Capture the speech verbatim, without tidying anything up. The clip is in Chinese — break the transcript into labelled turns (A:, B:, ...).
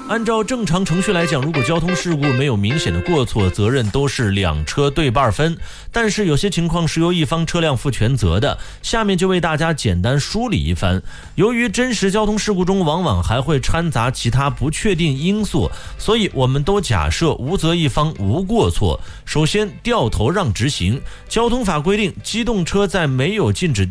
A: 按照正常程序来讲，如果交通事故没有明显的过错，责任都是两车对半分。但是有些情况是由一方车辆负全责的，下面就为大家简单梳理一番。由于真实交通事故中往往还会掺杂其他不确定因素，所以我们都假设无责一方无过错。首先，掉头让直行。交通法规定，机动车在没有禁止